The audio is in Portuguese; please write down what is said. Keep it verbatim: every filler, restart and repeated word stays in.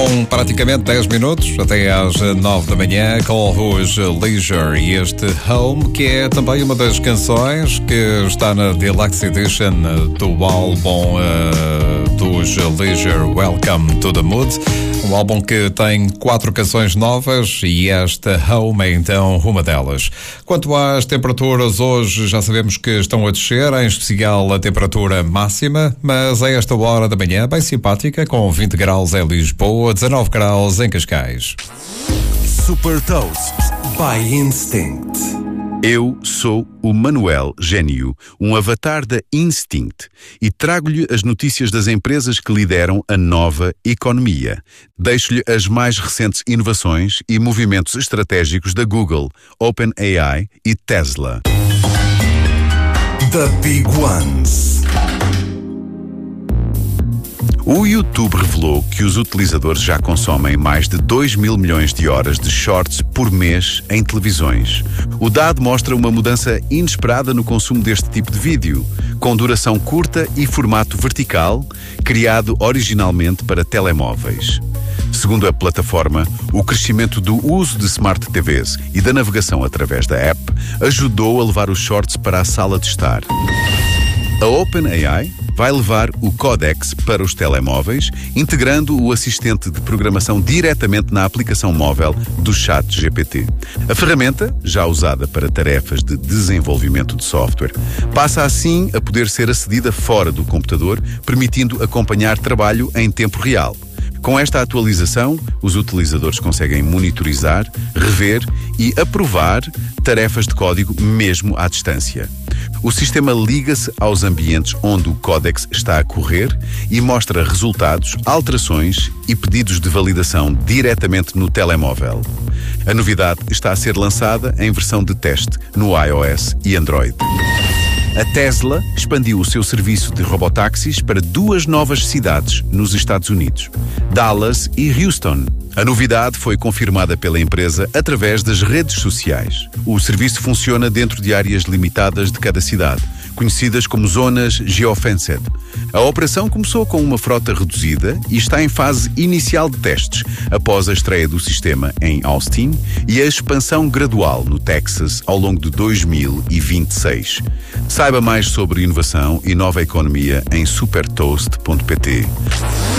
Faltam praticamente dez minutos até às nove da manhã com Rouge Leisure e este Home, que é também uma das canções que está na Deluxe Edition do álbum uh, dos Leisure, Welcome to the Mood. Um álbum que tem quatro canções novas e esta Home é então uma delas. Quanto às temperaturas, hoje já sabemos que estão a descer, em especial a temperatura máxima, mas a esta hora da manhã bem simpática, com vinte graus em Lisboa, dezanove graus em Cascais. Super Toast by Instinct. Eu sou o Manuel Gênio, um avatar da Instinct, e trago-lhe as notícias das empresas que lideram a nova economia. Deixo-lhe as mais recentes inovações e movimentos estratégicos da Google, OpenAI e Tesla. The Big Ones. O YouTube revelou que os utilizadores já consomem mais de dois mil milhões de horas de shorts por mês em televisões. O dado mostra uma mudança inesperada no consumo deste tipo de vídeo, com duração curta e formato vertical, criado originalmente para telemóveis. Segundo a plataforma, o crescimento do uso de Smart T Vs e da navegação através da app ajudou a levar os shorts para a sala de estar. A OpenAI vai levar o Codex para os telemóveis, integrando o assistente de programação diretamente na aplicação móvel do ChatGPT. A ferramenta, já usada para tarefas de desenvolvimento de software, passa assim a poder ser acedida fora do computador, permitindo acompanhar trabalho em tempo real. Com esta atualização, os utilizadores conseguem monitorizar, rever e aprovar tarefas de código mesmo à distância. O sistema liga-se aos ambientes onde o Codex está a correr e mostra resultados, alterações e pedidos de validação diretamente no telemóvel. A novidade está a ser lançada em versão de teste no iOS e Android. A Tesla expandiu o seu serviço de robotáxis para duas novas cidades nos Estados Unidos, Dallas e Houston. A novidade foi confirmada pela empresa através das redes sociais. O serviço funciona dentro de áreas limitadas de cada cidade, conhecidas como zonas geofenced. A operação começou com uma frota reduzida e está em fase inicial de testes, após a estreia do sistema em Austin e a expansão gradual no Texas ao longo de dois mil e vinte e seis. Saiba mais sobre inovação e nova economia em super toast ponto pt.